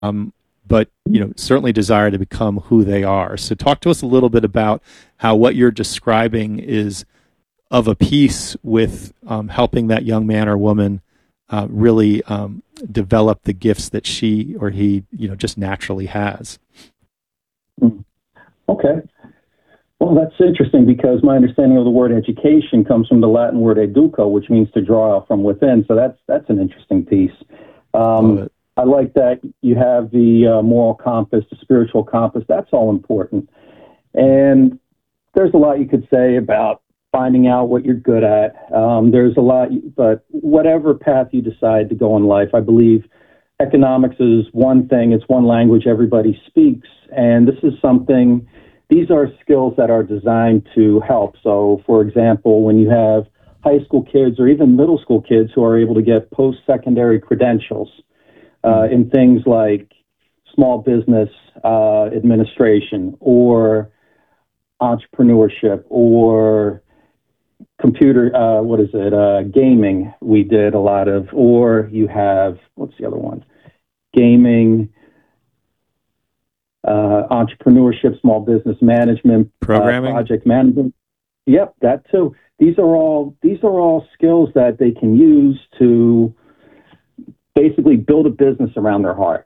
but certainly desire to become who they are. So talk to us a little bit about how what you're describing is of a piece with helping that young man or woman really develop the gifts that she or he just naturally has. Okay. Well, that's interesting because my understanding of the word education comes from the Latin word educo, which means to draw out from within. So that's an interesting piece. I like that you have the moral compass, the spiritual compass. That's all important. And there's a lot you could say about finding out what you're good at. There's a lot, but whatever path you decide to go in life, I believe economics is one thing. It's one language everybody speaks. And this is something, these are skills that are designed to help. So, for example, when you have high school kids or even middle school kids who are able to get post-secondary credentials in things like small business administration or entrepreneurship or computer, gaming we did a lot of, or you have, what's the other one? Gaming, entrepreneurship, small business management, programming, project management. Yep, that too. These are all skills that they can use to basically build a business around their heart.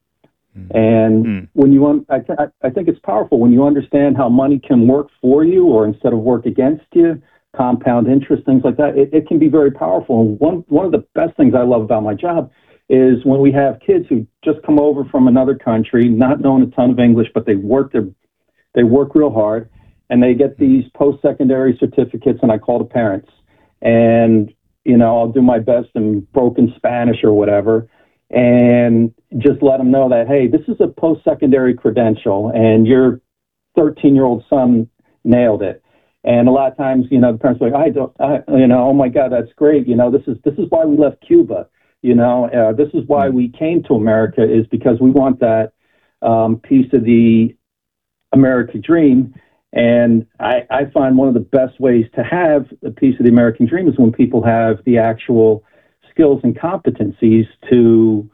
And when you, I think it's powerful when you understand how money can work for you or instead of work against you, compound interest, things like that. It can be very powerful. And one of the best things I love about my job is when we have kids who just come over from another country, not knowing a ton of English, but they work real hard, and they get these post-secondary certificates, and I call the parents. And, I'll do my best in broken Spanish or whatever, and just let them know that, hey, this is a post-secondary credential, and your 13-year-old son nailed it. And a lot of times, the parents are like, oh my God, that's great. This is why we left Cuba. This is why we came to America, is because we want that piece of the American dream. And I find one of the best ways to have a piece of the American dream is when people have the actual skills and competencies to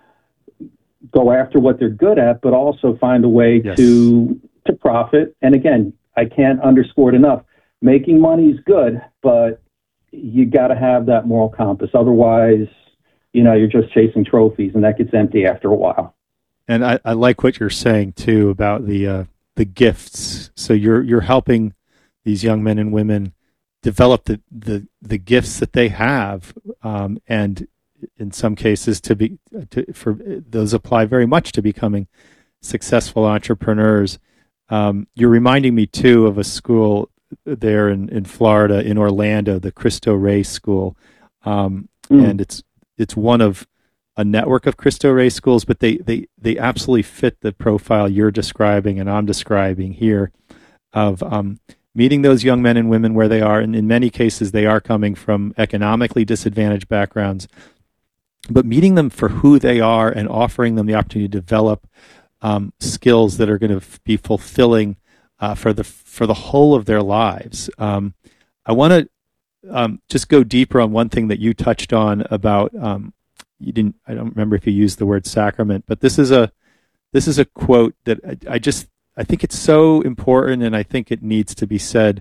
go after what they're good at, but also find a way to profit. And again, I can't underscore it enough. Making money is good, but you got to have that moral compass. Otherwise, you're just chasing trophies, and that gets empty after a while. And I like what you're saying too about the gifts. So you're helping these young men and women develop the gifts that they have, and in some cases for those apply very much to becoming successful entrepreneurs. You're reminding me too of a school there in Florida, in Orlando, the Cristo Rey School, and it's one of a network of Cristo Rey schools, but they absolutely fit the profile you're describing and I'm describing here of meeting those young men and women where they are, and in many cases they are coming from economically disadvantaged backgrounds, but meeting them for who they are and offering them the opportunity to develop skills that are going to be fulfilling for the whole of their lives. I want to just go deeper on one thing that you touched on about I don't remember if you used the word sacrament, but this is a quote that I think it's so important, and I think it needs to be said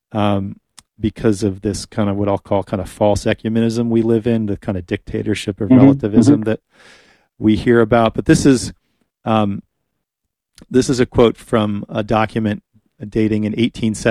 because of this kind of what I'll call kind of false ecumenism we live in, the kind of dictatorship of relativism that we hear about. But this is a quote from a document dating to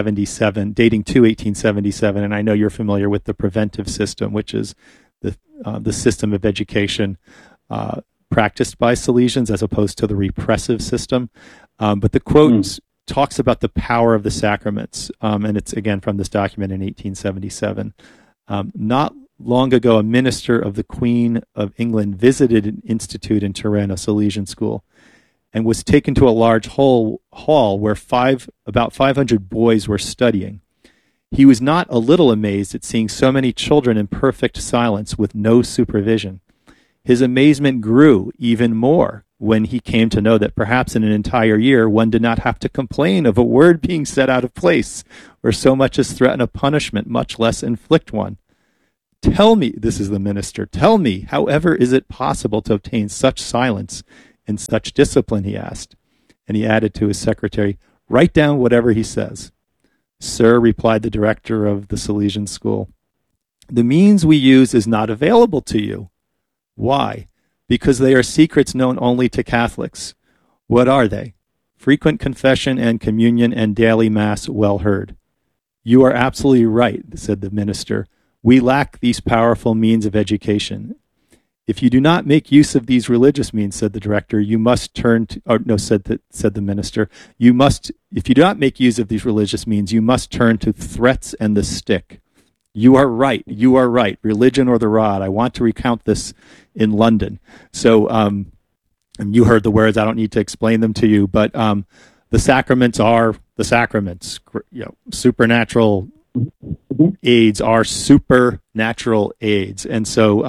1877, and I know you're familiar with the preventive system, which is the system of education practiced by Salesians as opposed to the repressive system. But the quote talks about the power of the sacraments, and it's again from this document in 1877. Not long ago, a minister of the Queen of England visited an institute in Turin, a Salesian school, and was taken to a large hall where about 500 boys were studying. He was not a little amazed at seeing so many children in perfect silence with no supervision. His amazement grew even more when he came to know that perhaps in an entire year one did not have to complain of a word being said out of place or so much as threaten a punishment, much less inflict one. Tell me, this is the minister, tell me, however, is it possible to obtain such silence in such discipline, he asked. And he added to his secretary, write down whatever he says. Sir, replied the director of the Salesian school, the means we use is not available to you. Why? Because they are secrets known only to Catholics. What are they? Frequent confession and communion and daily mass well heard. You are absolutely right, said the minister. We lack these powerful means of education. If you do not make use of these religious means, said the director, you must turn to, or no, said the minister, you must, if you do not make use of these religious means, you must turn to threats and the stick. You are right. You are right. Religion or the rod. I want to recount this in London. So, and you heard the words. I don't need to explain them to you, but the sacraments are the sacraments. You know, supernatural aids are supernatural aids, and so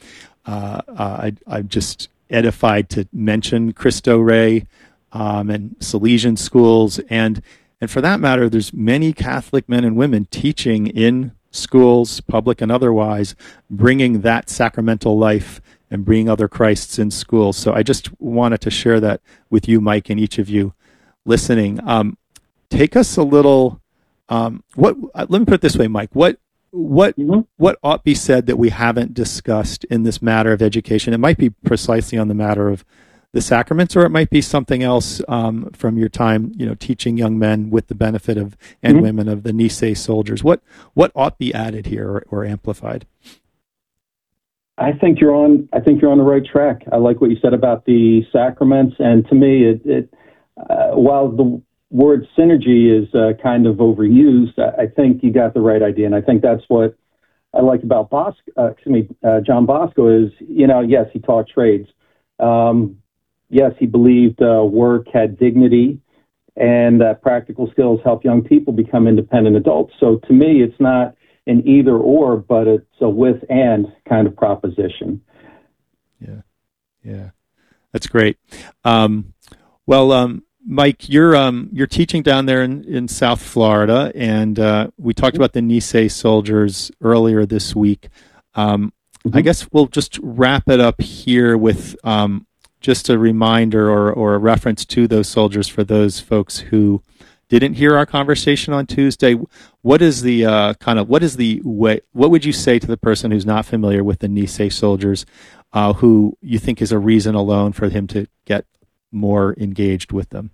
I'm just edified to mention Cristo Rey and Salesian schools, and for that matter, there's many Catholic men and women teaching in schools, public and otherwise, bringing that sacramental life and bringing other Christs in schools. So I just wanted to share that with you, Mike, and each of you listening. Take us a little. Let me put it this way, Mike. What ought be said that we haven't discussed in this matter of education? It might be precisely on the matter of the sacraments, or it might be something else from your time, teaching young men with the benefit of and women of the Nisei soldiers. What ought be added here or amplified? I think you're on the right track. I like what you said about the sacraments, and to me, while the word synergy is kind of overused, I think you got the right idea, and I think that's what I like about John Bosco is, yes, he taught trades. Yes, he believed work had dignity, and that practical skills help young people become independent adults. So to me, it's not an either or, but it's a with and kind of proposition. Yeah, that's great. Mike, you're teaching down there in South Florida, and we talked about the Nisei soldiers earlier this week. I guess we'll just wrap it up here with just a reminder or a reference to those soldiers for those folks who didn't hear our conversation on Tuesday. What is the what would you say to the person who's not familiar with the Nisei soldiers, who you think is a reason alone for him to get more engaged with them?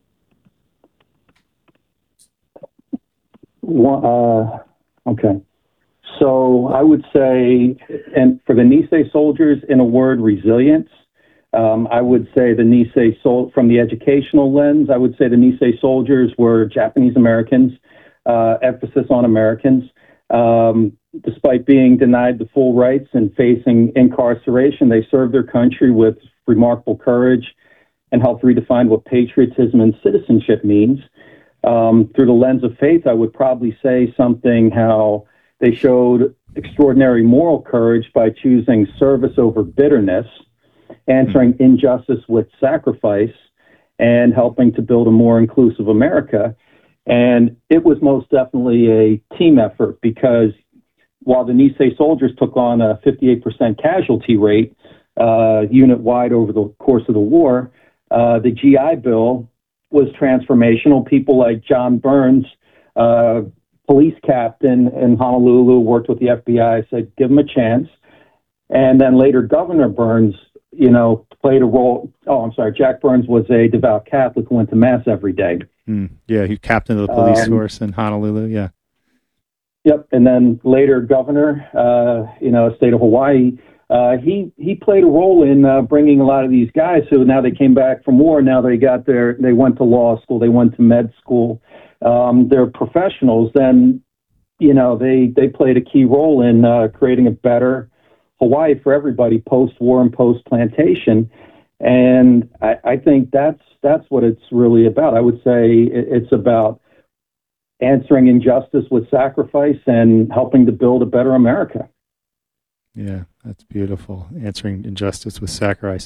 Okay. So I would say, and for the Nisei soldiers, in a word, resilience. I would say the Nisei from the educational lens, I would say the Nisei soldiers were Japanese Americans, emphasis on Americans. Despite being denied the full rights and facing incarceration, they served their country with remarkable courage and helped redefine what patriotism and citizenship means. Through the lens of faith, I would probably say something how they showed extraordinary moral courage by choosing service over bitterness, answering injustice with sacrifice, and helping to build a more inclusive America. And it was most definitely a team effort, because while the Nisei soldiers took on a 58% casualty rate unit-wide over the course of the war, the GI Bill was transformational. People like John Burns, police captain in Honolulu, worked with the FBI, said, give him a chance. And then later, Governor Burns, played a role. Oh, I'm sorry. Jack Burns was a devout Catholic who went to Mass every day. Yeah, he's captain of the police force in Honolulu, yeah. Yep, and then later Governor, state of Hawaii, he played a role in bringing a lot of these guys who now they came back from war. Now they went to law school, they went to med school. They're professionals. Then, they played a key role in creating a better Hawaii for everybody post-war and post-plantation. And I think that's what it's really about. I would say it's about answering injustice with sacrifice and helping to build a better America. Yeah, that's beautiful. Answering injustice with sacrifice.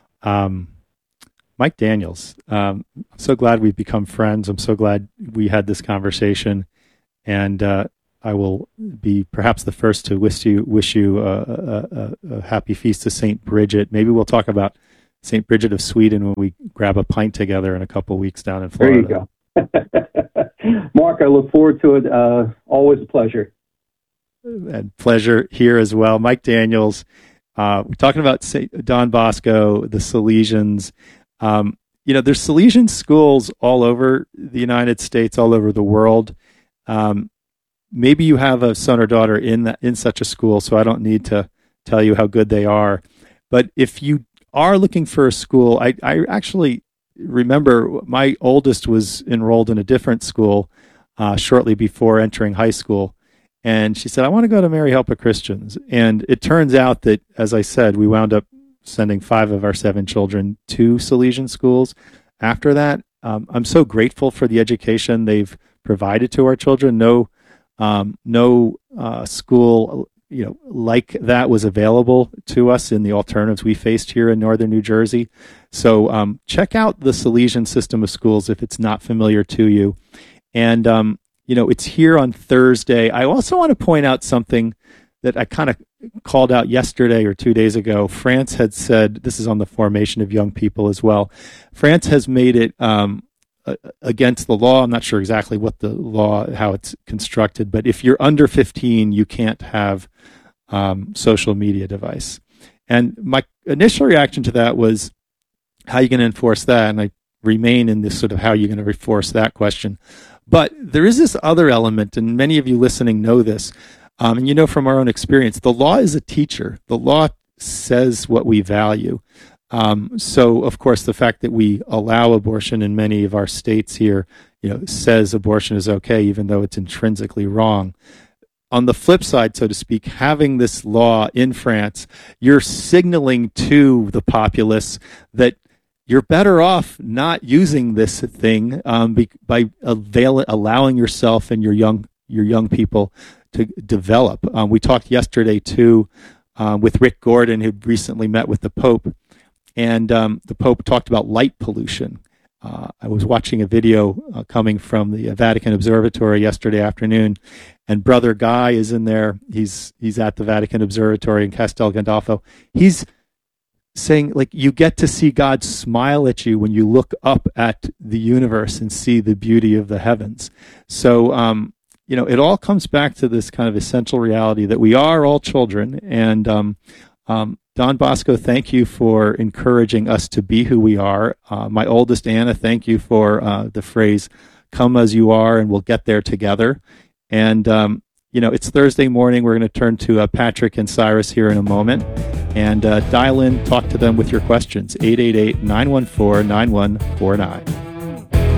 Mike Daniels, I'm so glad we've become friends. I'm so glad we had this conversation, and I will be perhaps the first to wish you a happy feast of St. Bridget. Maybe we'll talk about St. Bridget of Sweden when we grab a pint together in a couple weeks down in There Florida. you go. Mark, I look forward to it. Always a pleasure. And pleasure here as well. Mike Daniels, we're talking about Don Bosco, the Salesians. There's Salesian schools all over the United States, all over the world. Maybe you have a son or daughter in such a school, so I don't need to tell you how good they are. But if you are looking for a school, I actually remember my oldest was enrolled in a different school shortly before entering high school. And she said, I want to go to Mary Help of Christians. And it turns out that, as I said, we wound up sending 5 of our 7 children to Salesian schools. After that, I'm so grateful for the education they've provided to our children. No school like that was available to us in the alternatives we faced here in northern New Jersey. So check out the Salesian system of schools if it's not familiar to you. And it's here on Thursday. I also want to point out something that I kind of called out yesterday or 2 days ago. France had said, this is on the formation of young people as well. France has made it against the law. I'm not sure exactly what the law, how it's constructed, but if you're under 15, you can't have social media device. And my initial reaction to that was, how are you going to enforce that? And I remain in this sort of how you're going to enforce that question. But there is this other element, and many of you listening know this, and from our own experience, the law is a teacher. The law says what we value. So, of course, the fact that we allow abortion in many of our states here, says abortion is okay, even though it's intrinsically wrong. On the flip side, so to speak, having this law in France, you're signaling to the populace that you're better off not using this thing by allowing yourself and your young people to develop. We talked yesterday too with Rick Gordon, who recently met with the Pope, and the Pope talked about light pollution. I was watching a video coming from the Vatican Observatory yesterday afternoon, and Brother Guy is in there. He's at the Vatican Observatory in Castel Gandolfo. He's saying, you get to see God smile at you when you look up at the universe and see the beauty of the heavens. So, it all comes back to this kind of essential reality that we are all children. And Don Bosco, thank you for encouraging us to be who we are. My oldest, Anna, thank you for the phrase, come as you are, and we'll get there together. And, it's Thursday morning. We're going to turn to Patrick and Cyrus here in a moment. And dial in, talk to them with your questions, 888-914-9149.